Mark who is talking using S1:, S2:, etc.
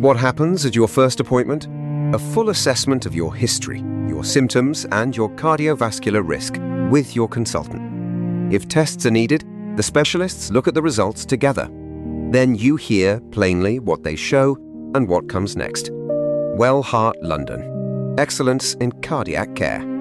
S1: what happens at your first appointment? A full assessment of your history, your symptoms, and your cardiovascular risk with your consultant. If tests are needed, the specialists look at the results together. Then you hear plainly what they show and what comes next. Well Heart London. Excellence in cardiac care.